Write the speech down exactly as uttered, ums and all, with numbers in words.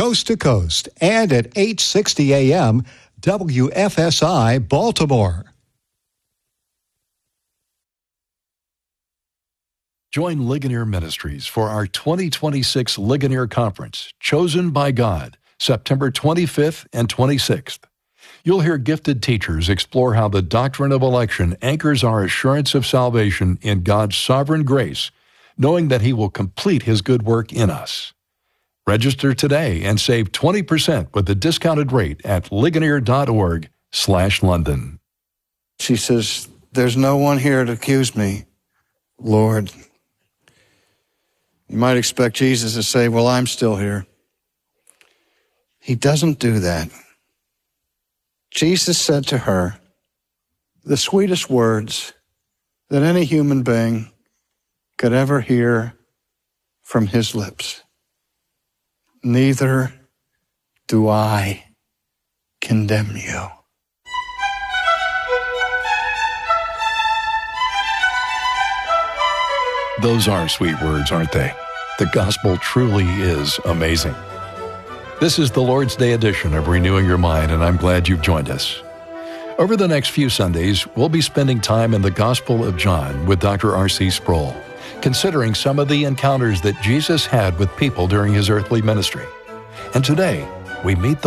coast to coast, and at eight sixty A M W F S I Baltimore. Join Ligonier Ministries for our twenty twenty-six Ligonier Conference, Chosen by God, September twenty-fifth and twenty-sixth. You'll hear gifted teachers explore how the doctrine of election anchors our assurance of salvation in God's sovereign grace, knowing that He will complete His good work in us. Register today and save twenty percent with the discounted rate at ligonier.org slash London. She says, there's no one here to accuse me, Lord. You might expect Jesus to say, well, I'm still here. He doesn't do that. Jesus said to her the sweetest words that any human being could ever hear from His lips. Neither do I condemn you. Those are sweet words, aren't they? The gospel truly is amazing. This is the Lord's Day edition of Renewing Your Mind, and I'm glad you've joined us. Over the next few Sundays, we'll be spending time in the Gospel of John with Doctor R C Sproul, considering some of the encounters that Jesus had with people during His earthly ministry. And today, we meet the